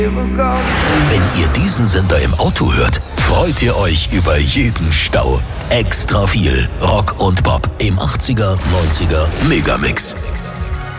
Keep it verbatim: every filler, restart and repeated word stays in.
Wenn ihr diesen Sender im Auto hört, freut ihr euch über jeden Stau. Extra viel Rock und Pop im achtziger, neunziger Megamix.